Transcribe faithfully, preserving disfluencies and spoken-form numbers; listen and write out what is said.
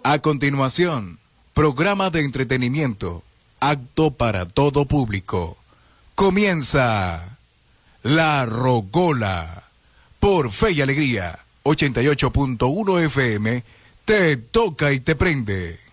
A continuación, programa de entretenimiento, apto para todo público. Comienza La Rocola por Fe y Alegría, ochenta y ocho punto uno F M, te toca y te prende.